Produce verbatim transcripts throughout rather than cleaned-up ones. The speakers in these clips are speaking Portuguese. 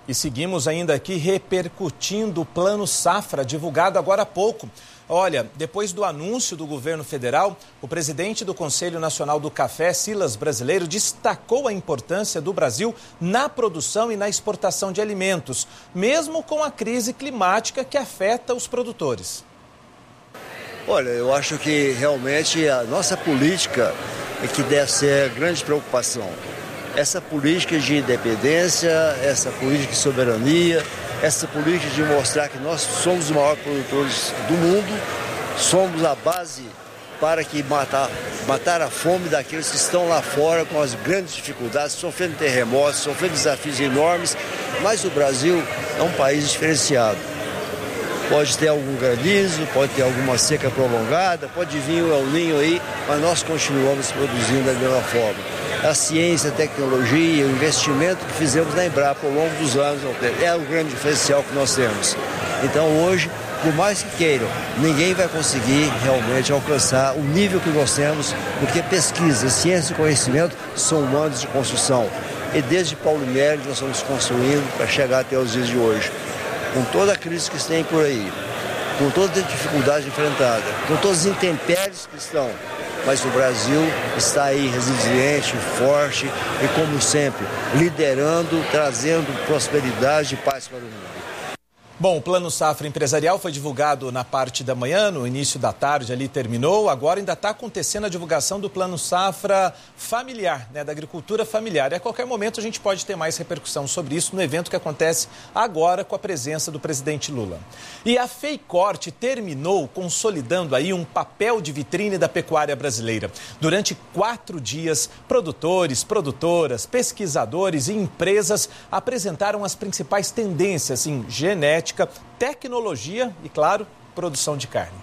E seguimos ainda aqui repercutindo o Plano Safra, divulgado agora há pouco. Olha, depois do anúncio do governo federal, o presidente do Conselho Nacional do Café, Silas Brasileiro, destacou a importância do Brasil na produção e na exportação de alimentos, mesmo com a crise climática que afeta os produtores. Olha, eu acho que realmente a nossa política é que deve ser a grande preocupação. Essa política de independência, essa política de soberania, essa política de mostrar que nós somos os maiores produtores do mundo, somos a base para que matar, matar a fome daqueles que estão lá fora com as grandes dificuldades, sofrendo terremotos, sofrendo desafios enormes, mas o Brasil é um país diferenciado. Pode ter algum granizo, pode ter alguma seca prolongada, pode vir o El Niño aí, mas nós continuamos produzindo da mesma forma. A ciência, a tecnologia, o investimento que fizemos na Embrapa ao longo dos anos é o grande diferencial que nós temos. Então hoje, por mais que queiram, ninguém vai conseguir realmente alcançar o nível que nós temos, porque pesquisa, ciência e conhecimento são humanos de construção. E desde Paulo Mérida nós estamos construindo para chegar até os dias de hoje. Com toda a crise que se tem por aí, com toda a dificuldade enfrentada, com todas as intempéries que estão, mas o Brasil está aí resiliente, forte e, como sempre, liderando, trazendo prosperidade e paz para o mundo. Bom, o Plano Safra Empresarial foi divulgado na parte da manhã, no início da tarde ali terminou. Agora ainda está acontecendo a divulgação do Plano Safra Familiar, né, da agricultura familiar. E a qualquer momento a gente pode ter mais repercussão sobre isso no evento que acontece agora com a presença do presidente Lula. E a FEICORT terminou consolidando aí um papel de vitrine da pecuária brasileira. Durante quatro dias, produtores, produtoras, pesquisadores e empresas apresentaram as principais tendências em genética, tecnologia e, claro, produção de carne.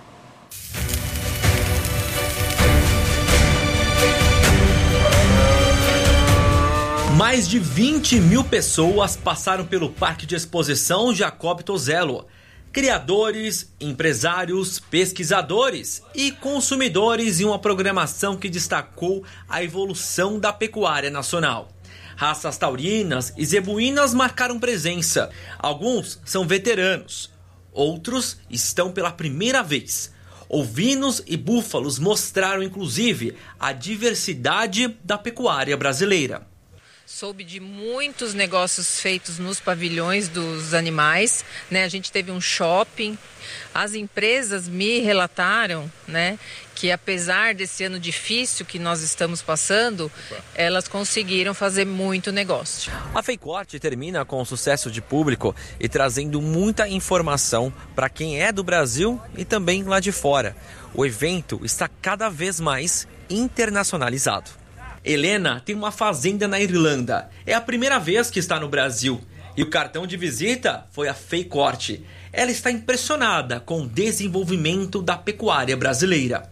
Mais de vinte mil pessoas passaram pelo Parque de Exposição Jacob Tozello. Criadores, empresários, pesquisadores e consumidores em uma programação que destacou a evolução da pecuária nacional. Raças taurinas e zebuínas marcaram presença. Alguns são veteranos, outros estão pela primeira vez. Ovinos e búfalos mostraram, inclusive, a diversidade da pecuária brasileira. Soube de muitos negócios feitos nos pavilhões dos animais, né? A gente teve um shopping. As empresas me relataram, né, que apesar desse ano difícil que nós estamos passando, elas conseguiram fazer muito negócio. A FEICORT termina com sucesso de público e trazendo muita informação para quem é do Brasil e também lá de fora. O evento está cada vez mais internacionalizado. Helena tem uma fazenda na Irlanda. É a primeira vez que está no Brasil. E o cartão de visita foi a FEICORT. Ela está impressionada com o desenvolvimento da pecuária brasileira.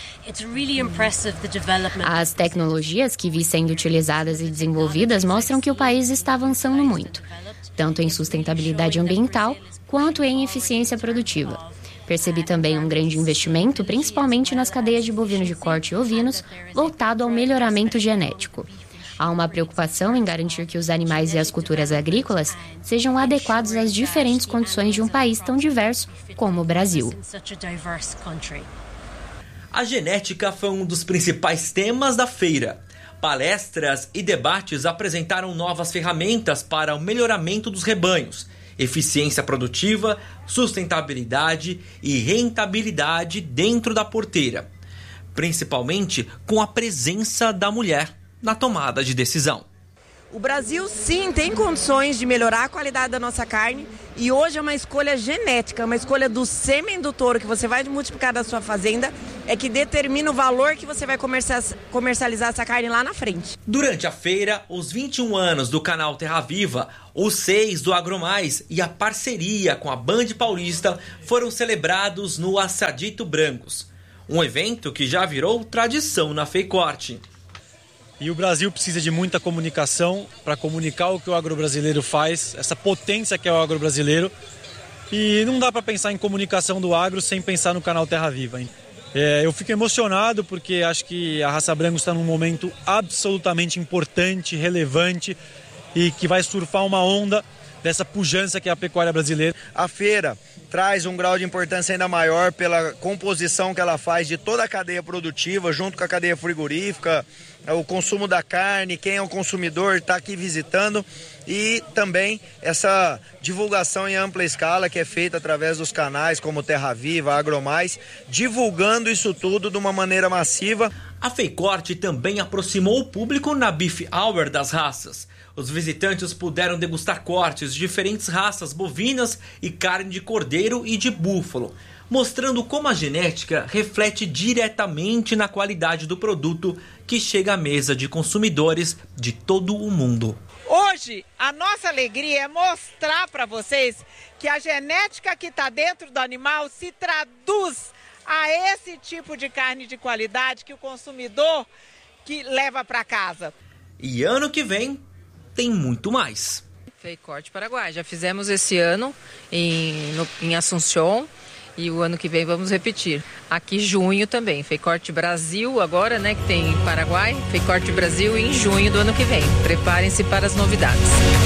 As tecnologias que vi sendo utilizadas e desenvolvidas mostram que o país está avançando muito, tanto em sustentabilidade ambiental quanto em eficiência produtiva. Percebi também um grande investimento, principalmente nas cadeias de bovinos de corte e ovinos, voltado ao melhoramento genético. Há uma preocupação em garantir que os animais e as culturas agrícolas sejam adequados às diferentes condições de um país tão diverso como o Brasil. A genética foi um dos principais temas da feira. Palestras e debates apresentaram novas ferramentas para o melhoramento dos rebanhos, eficiência produtiva, sustentabilidade e rentabilidade dentro da porteira, principalmente com a presença da mulher na tomada de decisão. O Brasil, sim, tem condições de melhorar a qualidade da nossa carne e hoje é uma escolha genética, uma escolha do sêmen do touro que você vai multiplicar da sua fazenda, é que determina o valor que você vai comercializar essa carne lá na frente. Durante a feira, os vinte e um anos do canal Terra Viva, os seis do AgroMais e a parceria com a Band Paulista foram celebrados no Assadito Brancos, um evento que já virou tradição na FEICORT. E o Brasil precisa de muita comunicação para comunicar o que o agrobrasileiro faz, essa potência que é o agrobrasileiro. E não dá para pensar em comunicação do agro sem pensar no canal Terra Viva. É, eu fico emocionado porque acho que a raça Branco está num momento absolutamente importante, relevante e que vai surfar uma onda dessa pujança que é a pecuária brasileira. A feira traz um grau de importância ainda maior pela composição que ela faz de toda a cadeia produtiva, junto com a cadeia frigorífica, o consumo da carne, quem é o consumidor está aqui visitando, e também essa divulgação em ampla escala que é feita através dos canais como Terra Viva, Agromais, divulgando isso tudo de uma maneira massiva. A Feicorte também aproximou o público na Beef Hour das raças. Os visitantes puderam degustar cortes de diferentes raças bovinas e carne de cordeiro e de búfalo, mostrando como a genética reflete diretamente na qualidade do produto que chega à mesa de consumidores de todo o mundo. Hoje, a nossa alegria é mostrar para vocês que a genética que está dentro do animal se traduz a esse tipo de carne de qualidade que o consumidor que leva para casa. E ano que vem tem muito mais. Feicorte Paraguai, já fizemos esse ano em, no, em Assunção e o ano que vem vamos repetir. Aqui junho também, Feicorte Brasil agora, né, que tem em Paraguai, Feicorte Brasil em junho do ano que vem. Preparem-se para as novidades.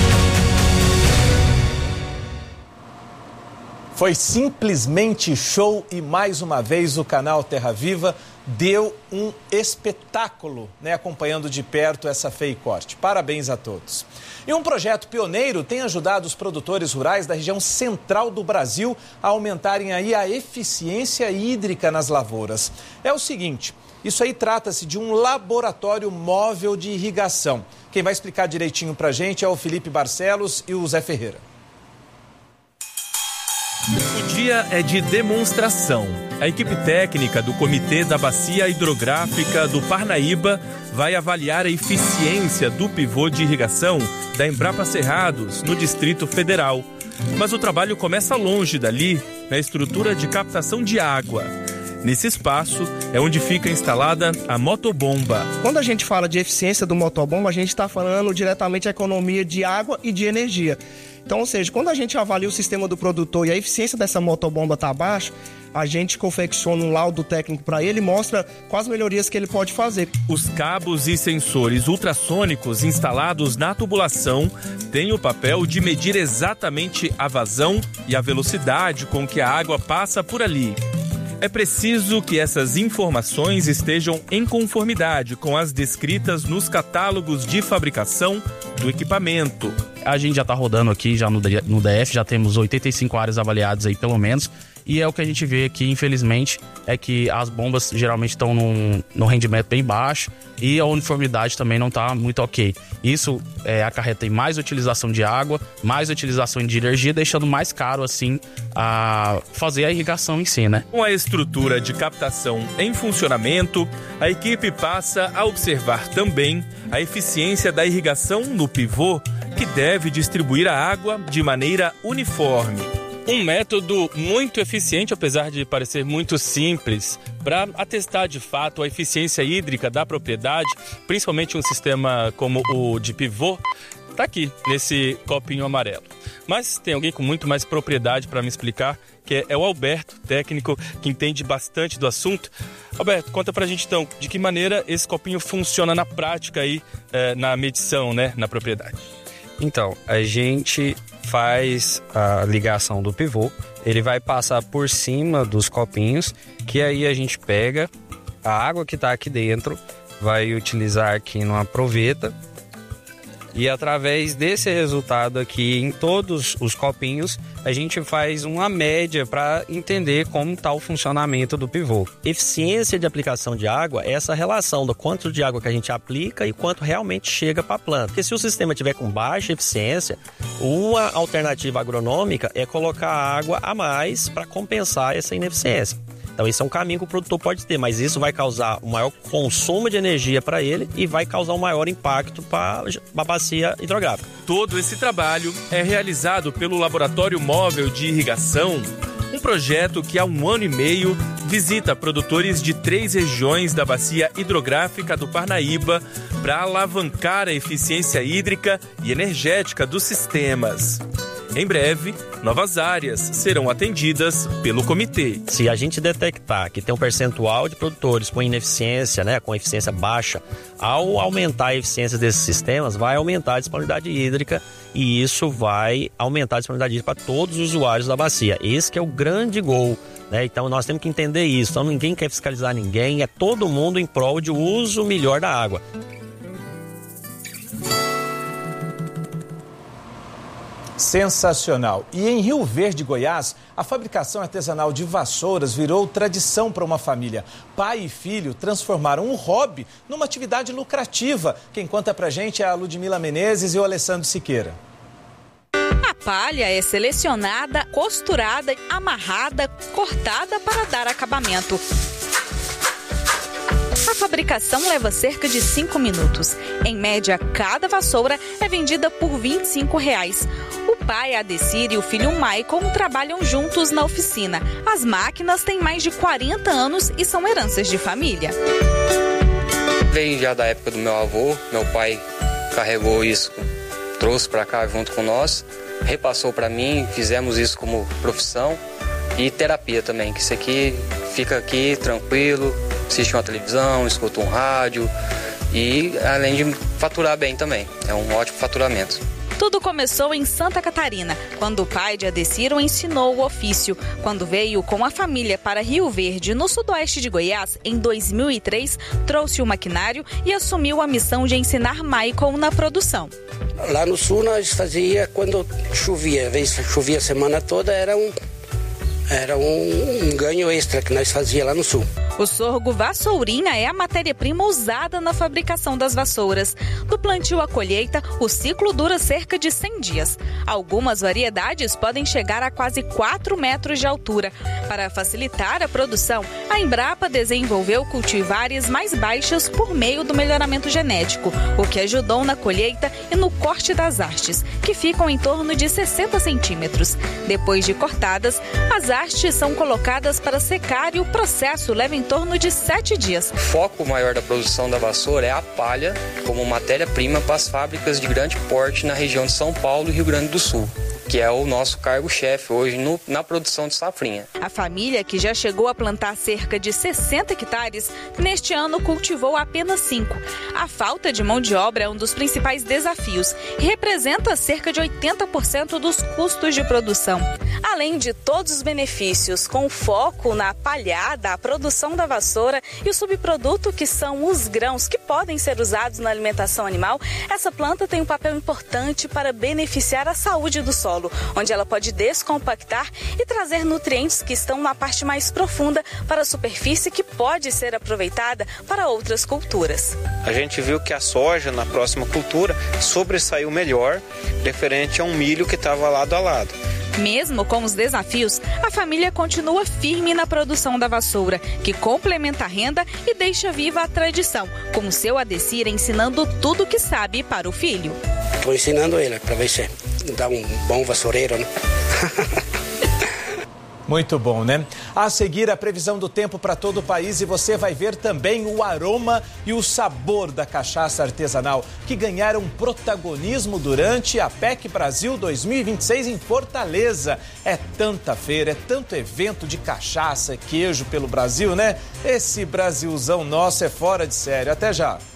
Foi simplesmente show e mais uma vez o canal Terra Viva deu um espetáculo, né, acompanhando de perto essa Feicorte. Parabéns a todos. E um projeto pioneiro tem ajudado os produtores rurais da região central do Brasil a aumentarem aí a eficiência hídrica nas lavouras. É o seguinte, isso aí trata-se de um laboratório móvel de irrigação. Quem vai explicar direitinho pra gente é o Felipe Barcelos e o Zé Ferreira. O dia é de demonstração. A equipe técnica do Comitê da Bacia Hidrográfica do Parnaíba vai avaliar a eficiência do pivô de irrigação da Embrapa Cerrados, no Distrito Federal. Mas o trabalho começa longe dali, na estrutura de captação de água. Nesse espaço é onde fica instalada a motobomba. Quando a gente fala de eficiência do motobomba, a gente está falando diretamente da economia de água e de energia. Então, ou seja, quando a gente avalia o sistema do produtor e a eficiência dessa motobomba está baixa, a gente confecciona um laudo técnico para ele e mostra quais melhorias que ele pode fazer. Os cabos e sensores ultrassônicos instalados na tubulação têm o papel de medir exatamente a vazão e a velocidade com que a água passa por ali. É preciso que essas informações estejam em conformidade com as descritas nos catálogos de fabricação do equipamento. A gente já está rodando aqui já no D F, já temos oitenta e cinco áreas avaliadas aí pelo menos. E é o que a gente vê aqui, infelizmente, é que as bombas geralmente estão num, num rendimento bem baixo e a uniformidade também não está muito ok. Isso é, acarreta em mais utilização de água, mais utilização de energia, deixando mais caro, assim, a fazer a irrigação em si, né? Com a estrutura de captação em funcionamento, a equipe passa a observar também a eficiência da irrigação no pivô, que deve distribuir a água de maneira uniforme. Um método muito eficiente, apesar de parecer muito simples, para atestar de fato a eficiência hídrica da propriedade, principalmente um sistema como o de pivô, está aqui, nesse copinho amarelo. Mas tem alguém com muito mais propriedade para me explicar, que é o Alberto, técnico que entende bastante do assunto. Alberto, conta pra gente então, de que maneira esse copinho funciona na prática aí, eh, na medição, né, na propriedade. Então, a gente faz a ligação do pivô, ele vai passar por cima dos copinhos, que aí a gente pega a água que está aqui dentro, vai utilizar aqui numa proveta, e através desse resultado aqui em todos os copinhos, a gente faz uma média para entender como está o funcionamento do pivô. Eficiência de aplicação de água é essa relação do quanto de água que a gente aplica e quanto realmente chega para a planta. Porque se o sistema tiver com baixa eficiência, uma alternativa agronômica é colocar água a mais para compensar essa ineficiência. Então esse é um caminho que o produtor pode ter, mas isso vai causar um maior consumo de energia para ele e vai causar um maior impacto para a bacia hidrográfica. Todo esse trabalho é realizado pelo Laboratório Móvel de Irrigação, um projeto que há um ano e meio visita produtores de três regiões da bacia hidrográfica do Parnaíba para alavancar a eficiência hídrica e energética dos sistemas. Em breve, novas áreas serão atendidas pelo comitê. Se a gente detectar que tem um percentual de produtores com ineficiência, né, com eficiência baixa, ao aumentar a eficiência desses sistemas, vai aumentar a disponibilidade hídrica e isso vai aumentar a disponibilidade hídrica para todos os usuários da bacia. Esse que é o grande gol, né? Então nós temos que entender isso. Então ninguém quer fiscalizar ninguém, é todo mundo em prol de uso melhor da água. Sensacional. E em Rio Verde, Goiás, a fabricação artesanal de vassouras virou tradição para uma família. Pai e filho transformaram um hobby numa atividade lucrativa. Quem conta pra gente é a Ludmila Menezes e o Alessandro Siqueira. A palha é selecionada, costurada, amarrada, cortada para dar acabamento. A fabricação leva cerca de cinco minutos. Em média, cada vassoura é vendida por vinte e cinco reais. O pai, Adecir, e o filho Maicon trabalham juntos na oficina. As máquinas têm mais de quarenta anos e são heranças de família. Veio já da época do meu avô. Meu pai carregou isso, trouxe para cá junto com nós, repassou para mim, fizemos isso como profissão e terapia também, que isso aqui fica aqui tranquilo, assiste uma televisão, escuta um rádio e além de faturar bem também, é um ótimo faturamento. Tudo começou em Santa Catarina, quando o pai de Adecir o ensinou o ofício. Quando veio com a família para Rio Verde, no sudoeste de Goiás, em dois mil e três, trouxe o maquinário e assumiu a missão de ensinar Maicon na produção. Lá no sul nós fazia quando chovia, às vezes chovia a semana toda, era um, era um, um ganho extra que nós fazia lá no sul. O sorgo vassourinha é a matéria-prima usada na fabricação das vassouras. Do plantio à colheita, o ciclo dura cerca de cem dias. Algumas variedades podem chegar a quase quatro metros de altura. Para facilitar a produção, a Embrapa desenvolveu cultivares mais baixas por meio do melhoramento genético, o que ajudou na colheita e no corte das hastes, que ficam em torno de sessenta centímetros. Depois de cortadas, as hastes são colocadas para secar e o processo leva em torno de sete dias. O foco maior da produção da vassoura é a palha como matéria-prima para as fábricas de grande porte na região de São Paulo e Rio Grande do Sul, que é o nosso cargo-chefe hoje no, na produção de safrinha. A família, que já chegou a plantar cerca de sessenta hectares, neste ano cultivou apenas cinco. A falta de mão de obra é um dos principais desafios e representa cerca de oitenta por cento dos custos de produção. Além de todos os benefícios, com foco na palhada, a produção da vassoura e o subproduto que são os grãos que podem ser usados na alimentação animal, essa planta tem um papel importante para beneficiar a saúde do solo, onde ela pode descompactar e trazer nutrientes que estão na parte mais profunda para a superfície, que pode ser aproveitada para outras culturas. A gente viu que a soja na próxima cultura sobressaiu melhor referente a um milho que estava lado a lado. Mesmo com os desafios, a família continua firme na produção da vassoura, que complementa a renda e deixa viva a tradição, com o seu Adecir ensinando tudo o que sabe para o filho. Estou ensinando ele para ver se dá um bom vassoureiro, né? Muito bom, né? A seguir, a previsão do tempo para todo o país e você vai ver também o aroma e o sabor da cachaça artesanal, que ganharam protagonismo durante a P E C Brasil dois mil e vinte e seis em Fortaleza. É tanta feira, é tanto evento de cachaça e queijo pelo Brasil, né? Esse Brasilzão nosso é fora de série. Até já!